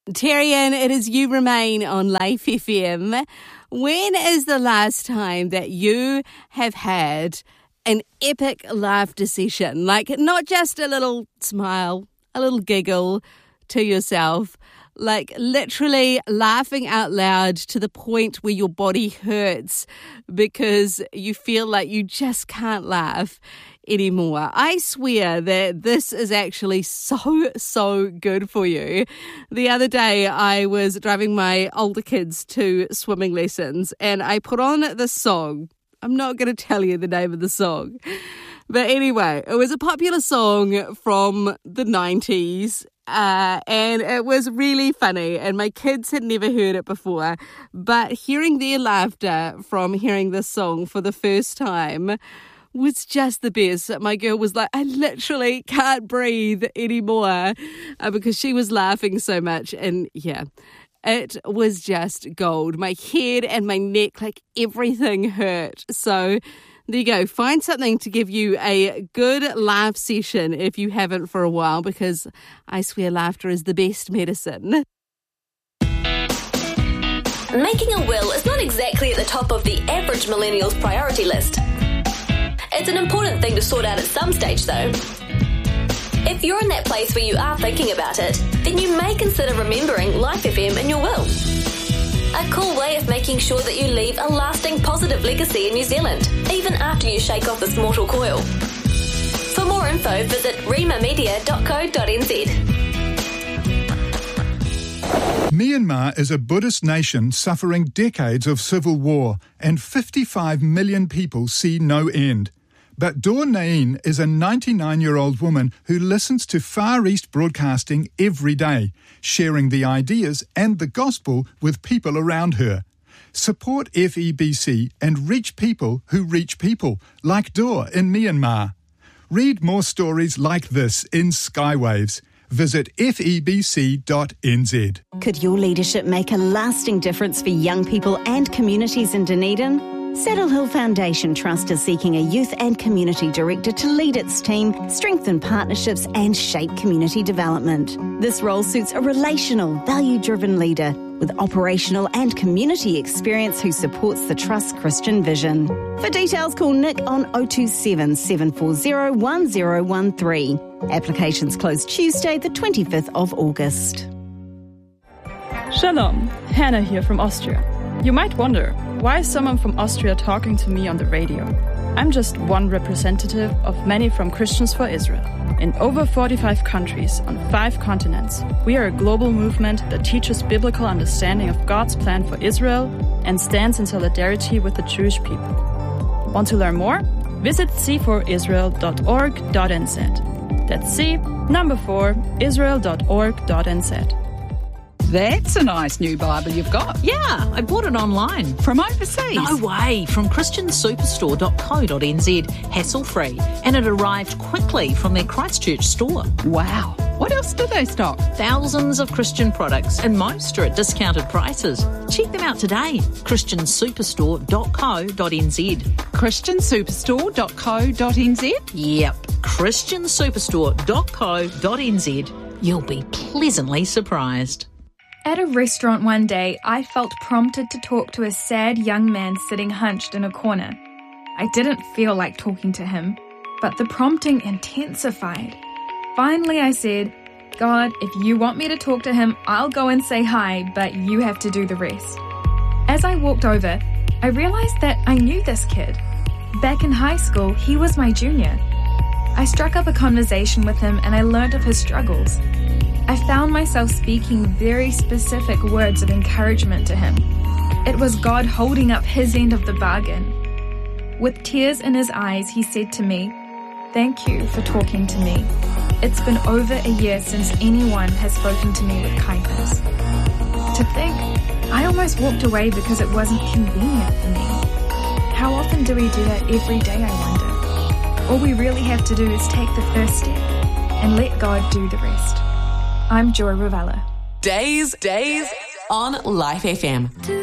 Terrian, it is You Remain on Life FM. When is the last time that you have had an epic laughter session? Like, not just a little smile, a little giggle to yourself, like literally laughing out loud to the point where your body hurts because you feel like you just can't laugh anymore. I swear that this is actually so good for you. The other day I was driving my older kids to swimming lessons and I put on this song. I'm not going to tell you the name of the song. But anyway, it was a popular song from the 90s. And it was really funny, and my kids had never heard it before, but hearing their laughter from hearing this song for the first time was just the best. My girl was like, I literally can't breathe anymore because she was laughing so much, and yeah, it was just gold. My head and my neck, like everything hurt. So there you go. Find something to give you a good laugh session if you haven't for a while, because I swear laughter is the best medicine. Making a will is not exactly at the top of the average millennial's priority list. It's an important thing to sort out at some stage, though. If you're in that place where you are thinking about it, then you may consider remembering Life FM in your will. A cool way of making sure that you leave a lasting positive legacy in New Zealand, even after you shake off this mortal coil. For more info, visit rimamedia.co.nz. Myanmar is a Buddhist nation suffering decades of civil war, and 55 million people see no end. But Daw Nain is a 99-year-old woman who listens to Far East broadcasting every day, sharing the ideas and the gospel with people around her. Support FEBC and reach people who reach people, like Daw in Myanmar. Read more stories like this in Skywaves. Visit febc.nz. Could your leadership make a lasting difference for young people and communities in Dunedin? Saddle Hill Foundation Trust is seeking a youth and community director to lead its team, strengthen partnerships and shape community development. This role suits a relational, value-driven leader with operational and community experience who supports the Trust's Christian vision. For details, call Nick on 027 740 1013. Applications close Tuesday, the 25th of August. Shalom, Hannah here from Austria. You might wonder, why is someone from Austria talking to me on the radio? I'm just one representative of many from Christians for Israel. In over 45 countries on 5 continents, we are a global movement that teaches biblical understanding of God's plan for Israel and stands in solidarity with the Jewish people. Want to learn more? Visit c4israel.org.nz. That's c4israel.org.nz. That's a nice new Bible you've got. Yeah, I bought it online. From overseas? No way, from christiansuperstore.co.nz, hassle-free. And it arrived quickly from their Christchurch store. Wow. What else do they stock? Thousands of Christian products, and most are at discounted prices. Check them out today, christiansuperstore.co.nz. christiansuperstore.co.nz? Yep, christiansuperstore.co.nz. You'll be pleasantly surprised. At a restaurant one day, I felt prompted to talk to a sad young man sitting hunched in a corner. I didn't feel like talking to him, but the prompting intensified. Finally, I said, God, if you want me to talk to him, I'll go and say hi, but you have to do the rest. As I walked over, I realized that I knew this kid. Back in high school, he was my junior. I struck up a conversation with him and I learned of his struggles. I found myself speaking very specific words of encouragement to him. It was God holding up his end of the bargain. With tears in his eyes, he said to me, "Thank you for talking to me. It's been over a year since anyone has spoken to me with kindness." To think, I almost walked away because it wasn't convenient for me. How often do we do that every day, I wonder? All we really have to do is take the first step and let God do the rest. I'm Joy Ravella. Days on Life FM.